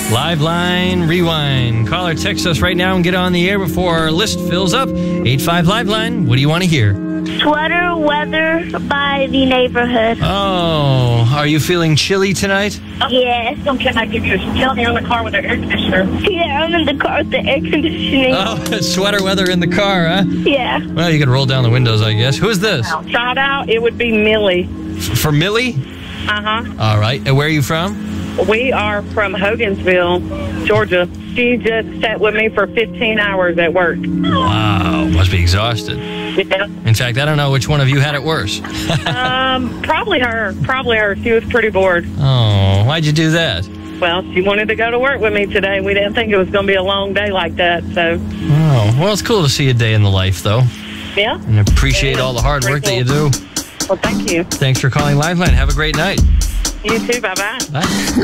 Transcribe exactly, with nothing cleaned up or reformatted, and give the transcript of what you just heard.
Live Line Rewind. Call or text us right now and get on the air before our list fills up. eight five Live Line. What do you want to hear? Sweater Weather by The Neighborhood. Oh, are you feeling chilly tonight? Yes. So can I give you a chill? You're in the car with the air conditioner. Yeah, I'm in the car with the air conditioning. Oh, sweater weather in the car, huh? Yeah. Well, you could roll down the windows, I guess. Who is this? Shout out, it would be Millie. F- for Millie? Uh-huh. All right. And where are you from? We are from Hogansville, Georgia. She just sat with me for fifteen hours at work. Wow, must be exhausted. Yeah. In fact, I don't know which one of you had it worse. um, probably her. Probably her. She was pretty bored. Oh, why'd you do that? Well, she wanted to go to work with me today. We didn't think it was going to be a long day like that, so. Oh, well, it's cool to see a day in the life, though. Yeah. And appreciate Yeah, all the hard work pretty that you cool. do. Well, thank you. Thanks for calling Liveline. Have a great night. You too. Bye-bye. Bye.